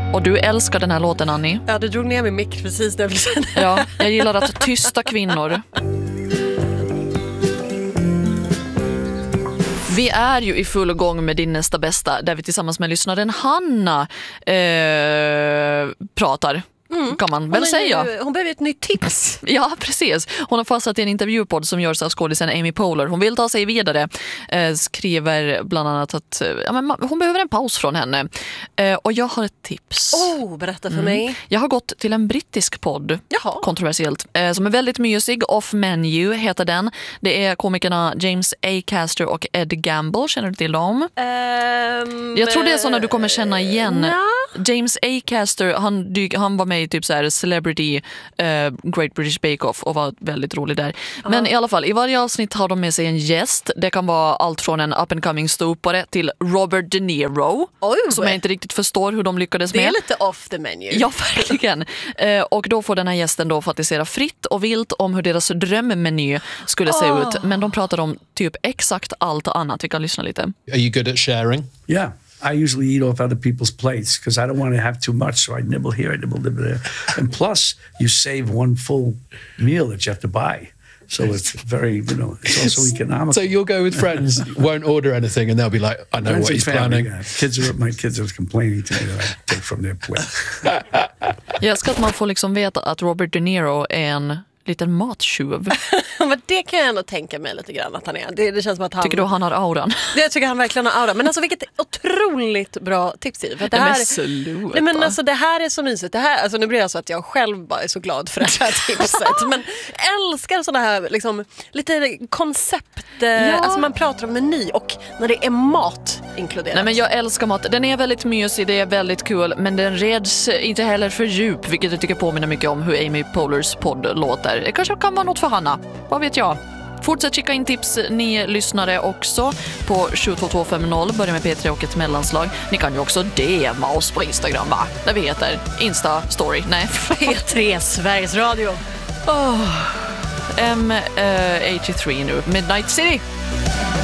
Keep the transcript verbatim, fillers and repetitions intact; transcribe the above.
Och du älskar den här låten, Annie. Ja, du drog ner min mick precis när jag ville säga det. Ja, jag gillar att tysta kvinnor. Vi är ju i full gång med din nästa bästa, där vi tillsammans med lyssnaren Hanna eh, pratar. Mm. Kan man väl säga. Ju, hon behöver ett nytt tips. Ja, precis. Hon har fastnat i en intervjupodd som görs av skådisen Amy Poehler. Hon vill ta sig vidare. Eh, skriver bland annat att ja, men hon behöver en paus från henne. Eh, och jag har ett tips. Oh, berätta för mm. mig. Jag har gått till en brittisk podd. Jaha. Kontroversiellt. Eh, som är väldigt mysig. Off Menu heter den. Det är komikerna James Acaster och Ed Gamble. Känner du till dem? Um, jag tror det är sådana du kommer känna igen. Uh, James Acaster, han, dyk, han var med i typ så här Celebrity uh, Great British Bake Off och var väldigt rolig där. Uh-huh. Men i alla fall, i varje avsnitt har de med sig en gäst. Det kan vara allt från en up and coming ståuppare till Robert De Niro. Oj, som jag inte riktigt förstår hur de lyckades med. Det är lite off the menu. Ja, verkligen. uh, och då får den här gästen då fantisera fritt och vilt om hur deras drömmeny skulle se oh. ut. Men de pratar om typ exakt allt annat. Vi kan lyssna lite. Are you good at sharing? Yeah. I usually eat off other people's plates because I don't want to have too much, so I nibble here, I nibble, nibble there. And plus, you save one full meal that you have to buy. So it's very, you know, it's also economical. So you'll go with friends, won't order anything, and they'll be like, I know friends what he's family, planning. yeah. Kids are, my kids are complaining to me that I take from their plate. Jag älskar att man får liksom veta att Robert De Niro är en liten mattjuv. Men det kan jag ändå tänka mig lite grann att han är. Det, det känns som att han... Tycker du han har auran? Det jag tycker han verkligen har auran. Men alltså vilket otroligt bra tips. För det, här, sluta. Nej, men alltså, det här är så mysigt. Det här, alltså, nu blir det så att jag själv bara är så glad för det här tipset. Men älskar sådana här liksom, lite koncept. Ja. Alltså man pratar om meny och när det är mat inkluderat. Nej, men jag älskar mat. Den är väldigt mysig, det är väldigt kul. Men den reds inte heller för djup. Vilket jag tycker påminner mycket om hur Amy Poehlers podd låter. Det kanske kan vara något för Hanna. Vad vet jag? Fortsätt skicka in tips ni lyssnare också på sju två två fem noll. Börja med P tre och ett mellanslag. Ni kan ju också D M oss på Instagram, va? Där vi heter Insta Story. Nej, P tre Sveriges Radio. Oh. M åttiotre nu. Midnight City.